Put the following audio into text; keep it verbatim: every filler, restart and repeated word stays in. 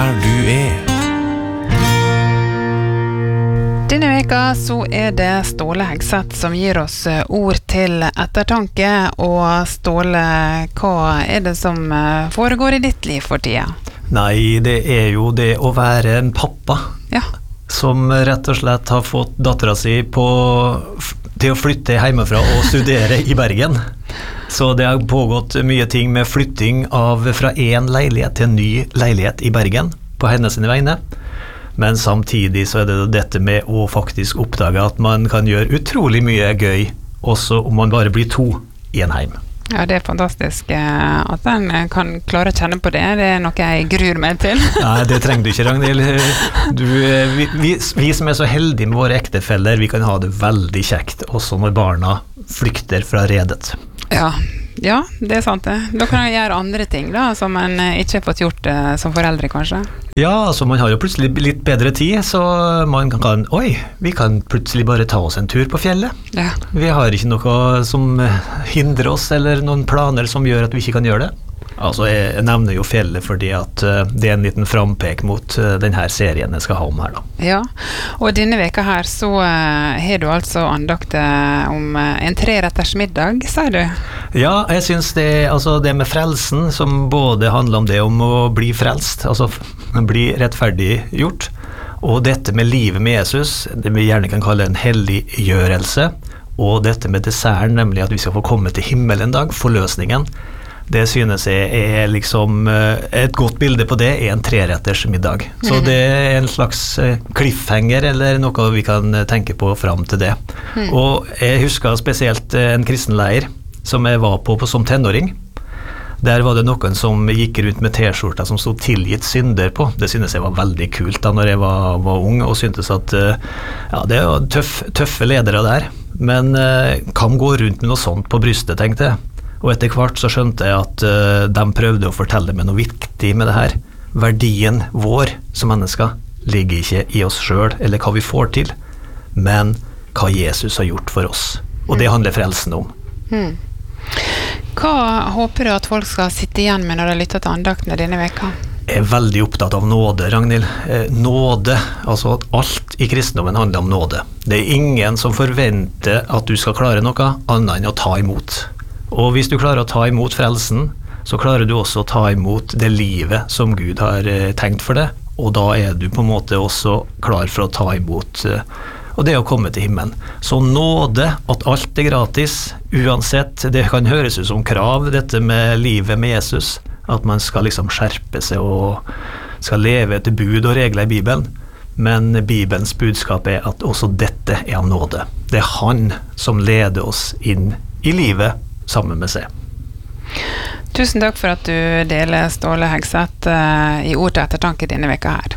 der du er. Denne veka så er det Ståle Hegseth som gir oss ord til ettertanke. Og Ståle, hva er det som foregår i ditt liv for tida? Nei, det er jo det å være en pappa. Ja. Som rett og slett har fått dattera si på, til å flytte hjemmefra og studere i Bergen. Så det har pågått mye ting med flytting av fra en leilighet til en ny leilighet i Bergen på hennes vegne. Men samtidig så er det dette med å faktisk oppdage at man kan gjøre utrolig mye gøy, også om man bare blir to i en heim. Ja, det er fantastisk at den kan klare å kjenne på det. Det er noe jeg gruer meg til. Nei, det trenger du ikke, Ragnhild. Du, vi, vi, vi som er så heldige med våre ektefeller, vi kan ha det veldig kjekt, også når barna flykter fra redet. Ja, ja, det er sant det. Da kan jeg gjøre andre ting da, som man ikke har fått gjort uh, som foreldre kanskje. Ja, altså man har jo plutselig litt bedre tid, så man kan, kan oi, vi kan plutselig bare ta oss en tur på fjellet. Ja. Vi har ikke noe som hindrer oss, eller noen planer som gjør at vi ikke kan gjøre det. Altså, jeg nevner jo fjellet fordi at uh, det er en liten frampek mot uh, denne serien jeg skal ha om her da. Ja, og denne veka her så uh, har du altså andakt uh, om uh, en treretters middag, sier du? Ja, jeg synes det, altså det med frelsen, som både handler om det om å bli frelst, altså bli rettferdig gjort, og dette med livet med Jesus, det vi gjerne kan kalle en helliggjørelse, og dette med desserten, nemlig at vi skal få komme til himmelen en dag, forløsningen. Det synes jeg er liksom et godt bilde på det er en treretters middag. Så det er en slags cliffhanger eller noe vi kan tenke på frem til det. Mm. Og jeg husker spesielt en kristenleir som jeg var på, på som tenåring. Der var det noen som gikk rundt med t-skjorter som stod tilgitt synder på. Det synes jeg var veldig kult da når jeg var, var ung og syntes at ja, det var tøff, tøffe ledere der. Men kan gå rundt med noe sånt på brystet, tenkte jeg. Og etter hvert så skjønte jeg at uh, de prøvde å fortelle meg noe viktig med det her. Verdien vår som mennesker ligger ikke i oss selv eller hva vi får til, men hva Jesus har gjort for oss. Og det handler frelsen om. Mm. Hva håper du at folk skal sitte igjen med når de lytter til andaktene denne veka? Jeg er veldig opptatt av nåde, Ragnhild. Eh, nåde, altså at alt i kristendommen handler om nåde. Det er ingen som forventer at du skal klare noe annet enn å ta imot. Og hvis du klarer å ta imot frelsen, så klarer du også å ta imot det livet som Gud har eh, tenkt for deg, og da er du på en måte også klar for å ta imot eh, og det å komme til himmelen. Så nåde, at alt er gratis, uansett, det kan høres ut som krav, dette med livet med Jesus, at man skal liksom skjerpe seg og skal leve etter bud og regler i Bibelen, men Bibelens budskap er at også dette er av nåde. Det er han som leder oss inn i livet, sammen med seg. Tusen takk for at du deler Ståle Hegseth uh, i ord til ettertanke denne veka her.